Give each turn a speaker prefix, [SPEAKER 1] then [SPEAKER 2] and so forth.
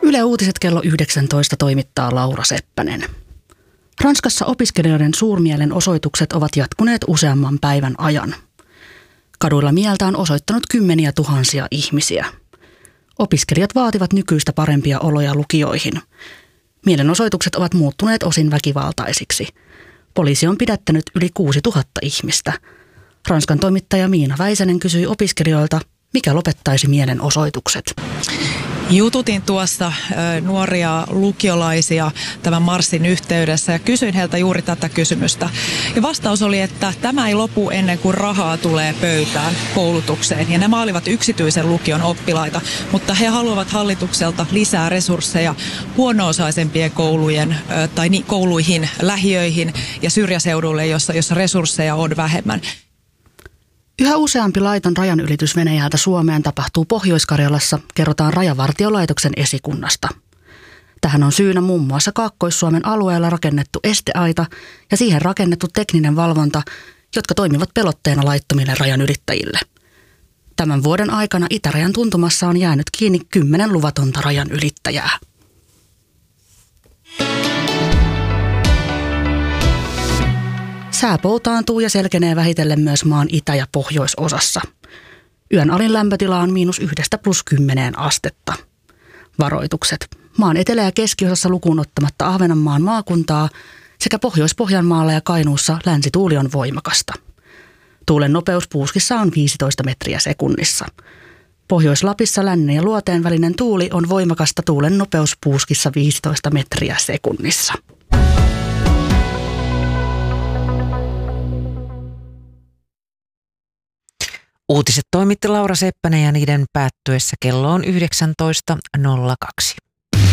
[SPEAKER 1] Yle Uutiset kello 19 toimittaa Laura Seppänen. Ranskassa opiskelijoiden suurmielenosoitukset ovat jatkuneet useamman päivän ajan. Kaduilla mieltä on osoittanut kymmeniä tuhansia ihmisiä. Opiskelijat vaativat nykyistä parempia oloja lukioihin. Mielenosoitukset ovat muuttuneet osin väkivaltaisiksi. Poliisi on pidättänyt yli 6000 ihmistä. Ranskan toimittaja Miina Väisänen kysyi opiskelijoilta, mikä lopettaisi mielenosoitukset.
[SPEAKER 2] Jututin tuossa nuoria lukiolaisia tämän marssin yhteydessä ja kysyin heiltä juuri tätä kysymystä. Ja vastaus oli, että tämä ei lopu ennen kuin rahaa tulee pöytään koulutukseen. Ja nämä olivat yksityisen lukion oppilaita, mutta he haluavat hallitukselta lisää resursseja huono-osaisempien koulujen tai kouluihin, lähiöihin ja syrjäseuduille, jossa resursseja on vähemmän.
[SPEAKER 1] Yhä useampi laiton rajanylitys Venäjältä Suomeen tapahtuu Pohjois-Karjalassa, kerrotaan Rajavartiolaitoksen esikunnasta. Tähän on syynä muun muassa Kaakkois-Suomen alueella rakennettu esteaita ja siihen rakennettu tekninen valvonta, jotka toimivat pelotteena laittomille rajanylittäjille. Tämän vuoden aikana itärajan tuntumassa on jäänyt kiinni 10 luvatonta rajanylittäjää. Sää poutaantuu ja selkenee vähitellen myös maan itä- ja pohjoisosassa. Yön alin lämpötila on -1–+10 astetta. Varoitukset. Maan etelä- ja keskiosassa lukuun ottamatta Ahvenanmaan maakuntaa sekä Pohjois-Pohjanmaalla ja Kainuussa länsituuli on voimakasta. Tuulen nopeus puuskissa on 15 metriä sekunnissa. Pohjois-Lapissa lännen ja luoteen välinen tuuli on voimakasta, tuulen nopeus puuskissa 15 metriä sekunnissa.
[SPEAKER 3] Uutiset toimitti Laura Seppänen ja niiden päättyessä kello on 19.02.